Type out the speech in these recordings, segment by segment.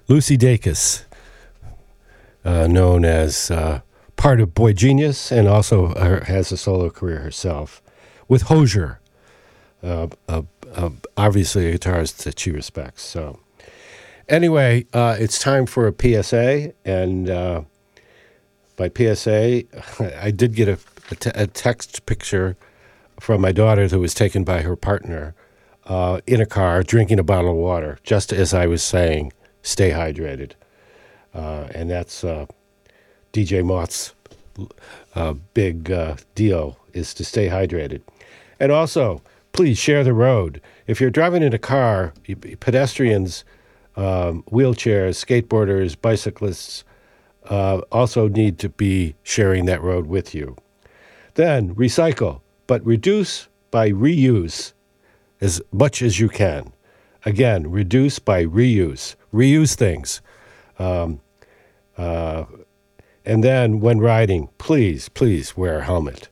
Lucy Dacus, known as part of Boy Genius and also has a solo career herself, with Hozier, obviously a guitarist that she respects. So anyway, it's time for a PSA, and by PSA, I did get a text picture from my daughter that was taken by her partner in a car drinking a bottle of water, just as I was saying, stay hydrated. And that's DJ Moth's big deal, is to stay hydrated. And also, please share the road. If you're driving in a car, pedestrians, wheelchairs, skateboarders, bicyclists also need to be sharing that road with you. Then recycle, but reduce by reuse as much as you can. Again, reduce by reuse. Reuse things. And then when riding, please wear a helmet.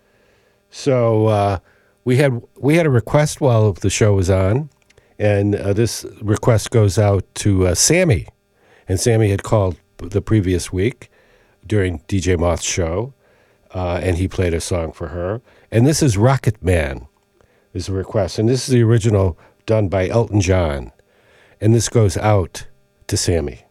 So we had a request while the show was on, and this request goes out to Sammy. And Sammy had called the previous week during DJ Moth's show, and he played a song for her. And this is Rocket Man, is a request. And this is the original done by Elton John. And this goes out to Sammy.